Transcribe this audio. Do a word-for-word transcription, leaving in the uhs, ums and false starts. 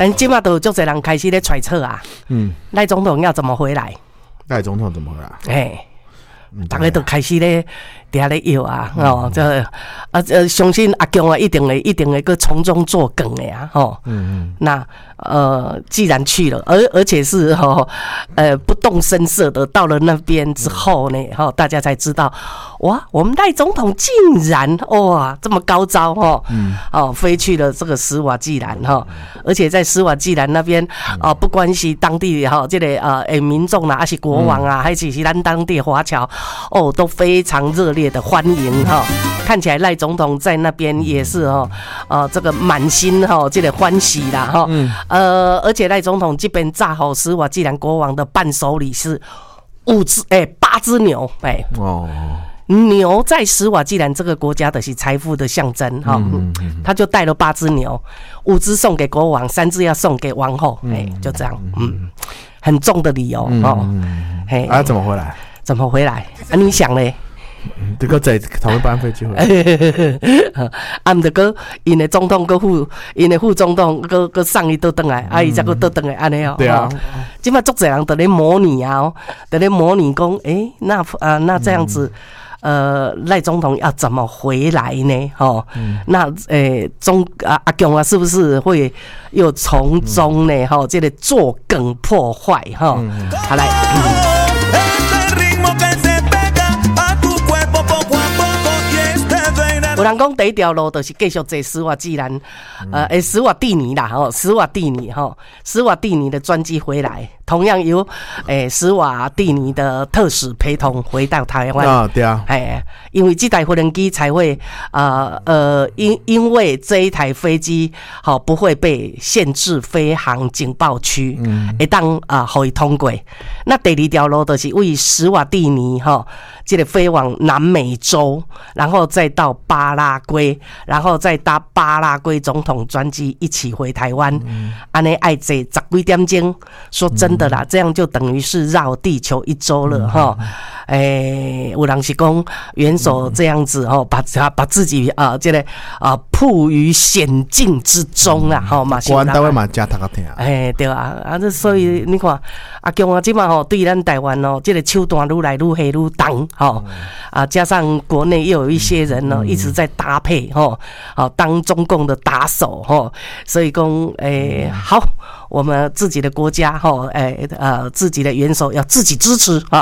但今嘛都有足侪人开始咧揣测啊，嗯，赖总统要怎么回来？ 赖总统怎么回来？ 哎、欸，大家都开始咧。底咧摇啊，哦，这啊呃，相信阿强啊，一定会一定会个从中作梗的呀，吼。嗯嗯。那呃，既然去了，而而且是哈、哦、呃不动声色的到了那边之后呢，哈、哦，大家才知道，哇，我们赖总统竟然哇这么高招哈，哦、嗯，哦，飞去了这个斯瓦季兰哈、哦，而且在斯瓦季兰那边啊、呃，不关系当地哈、哦、这个呃诶民众啦，还是国王啊，还是是咱当地华侨哦，都非常热烈的欢迎哈，看起来赖总统在那边也是哈，呃，这个满心哈，这个欢喜啦哈，呃，而且赖总统这边炸好斯瓦季兰国王的伴手礼是五只哎八只牛哎哦。牛在斯瓦季兰这个国家的是财富的象征哈，他就带了八只牛，五只送给国王，三只要送给王后，哎，就这样，嗯，很重的理由哦， 哎，啊，怎么回来？ 怎么回来？啊，你想嘞？ 这个在同一班飞机回来， 啊，毋着个因的总统个副，因的副总统个个上一倒转来，啊，伊才个倒转来安尼哦。 对啊， 即摆足侪人在咧模拟啊，在咧模拟讲，诶，那啊，那这样子。呃，赖总统要怎么回来呢？哦，嗯、那诶，中啊阿强啊，是不是会又从中呢？哈、嗯，这个作梗破坏哈？嗯、好来。嗯有人讲第一条路就是继续坐斯瓦季兰，呃，诶，斯瓦蒂尼啦，吼，斯瓦蒂尼吼，斯瓦蒂尼的专机回来，同样由诶斯瓦蒂尼的特使陪同回到台湾啊，对啊， 哎，因为这台飞机才会啊呃因因为这一台飞机好不会被限制飞航警报区，嗯，会当啊可以通过。那第二条路就是为斯瓦蒂尼哈，这个飞往南美洲，然后再到巴拉圭，然后再搭巴拉圭总统专机一起回台湾，安尼爱坐十几点钟。说真的啦，这样就等于是绕地球一周了哈。哎、欸，有人是讲元首这样子哈，把把自己啊这个啊曝于险境之中啊，哈嘛。 国安单位嘛加他个听。 哎，对啊，啊这所以你看阿强啊，即嘛吼对咱台湾哦，这个手段愈来愈黑愈重哈。啊，加上国内又有一些人呢、哦、一直在搭配哈，好当中共的打手哈，所以讲哎、欸、好，我们自己的国家哈，哎呃自己的元首要自己支持啊。